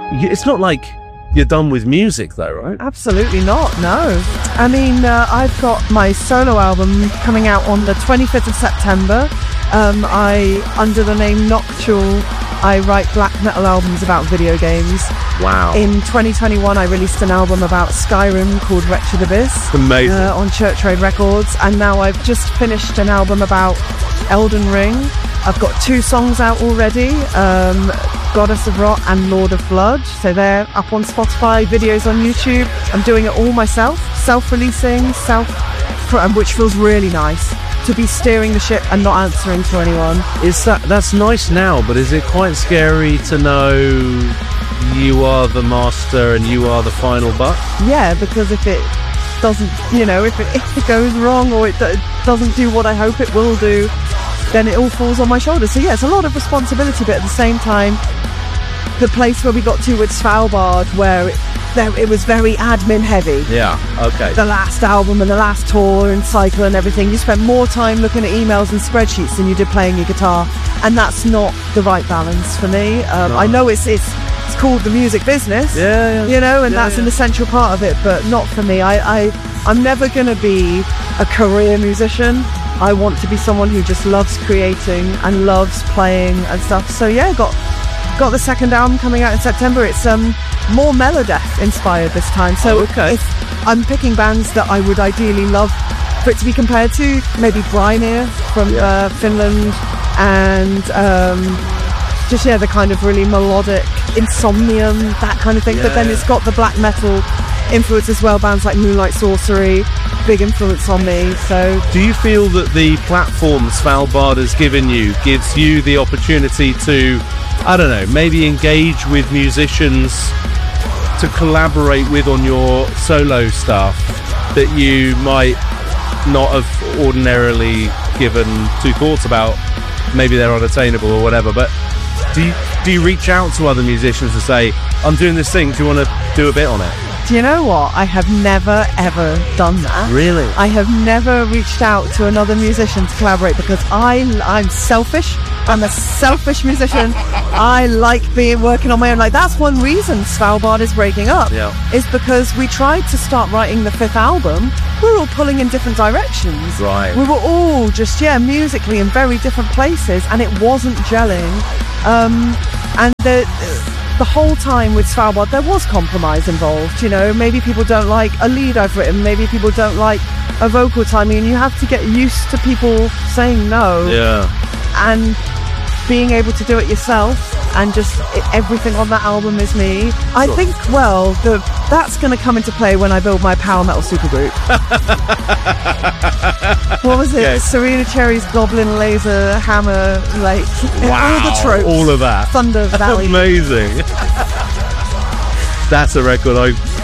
it's not like you're done with music though, right? Absolutely not, no. I mean, I've got my solo album coming out on the 25th of September. Under the name Noctule, I write black metal albums about video games. Wow. In 2021, I released an album about Skyrim called Wretched Abyss. Amazing. On Church Road Records. And now I've just finished an album about Elden Ring. I've got 2 songs out already, Goddess of Rot and Lord of Blood. So they're up on Spotify, videos on YouTube. I'm doing it all myself, self-releasing, which feels really nice. To be steering the ship and not answering to anyone. That's nice now, but is it quite scary to know you are the master and you are the final buck? Yeah, because if it doesn't, if it goes wrong or it doesn't do what I hope it will do, then it all falls on my shoulders. So yeah, it's a lot of responsibility, but at the same time, the place where we got to with Svalbard, where it was very admin heavy. Yeah, okay. The last album and the last tour and cycle and everything, you spent more time looking at emails and spreadsheets than you did playing your guitar, and that's not the right balance for me. No. I know it's called the music business, that's an essential part of it, but not for me. I'm never going to be a career musician. I want to be someone who just loves creating and loves playing and stuff. So yeah, got the second album coming out in September. It's more Melodeath inspired this time. So I'm picking bands that I would ideally love for it to be compared to, maybe Brimir from Finland, and the kind of really melodic Insomnium, that kind of thing. But then it's got the black metal influence as well. Bands like Moonlight Sorcery, big influence on me. So do you feel that the platform Svalbard has gives you the opportunity to, I don't know, maybe engage with musicians to collaborate with on your solo stuff that you might not have ordinarily given 2 thoughts about? Maybe they're unattainable or whatever, but do you reach out to other musicians and say, I'm doing this thing, do you want to do a bit on it? Do you know what? I have never, ever done that. Really? I have never reached out to another musician to collaborate because I'm selfish. I'm a selfish musician. I like working on my own. Like, that's one reason Svalbard is breaking up. Yeah. Is because we tried to start writing the 5th album. We were all pulling in different directions. Right. We were all just, musically in very different places, and it wasn't gelling. And the whole time with Svalbard, there was compromise involved. Maybe people don't like a lead I've written. Maybe people don't like a vocal timing, and you have to get used to people saying no. Yeah. And being able to do it yourself, and just everything on that album is me. I think, that's going to come into play when I build my power metal supergroup. What was it? Okay. Serena Cherry's Goblin Laser Hammer, wow, all the tropes. All of that. Thunder Valley. Amazing. That's a record I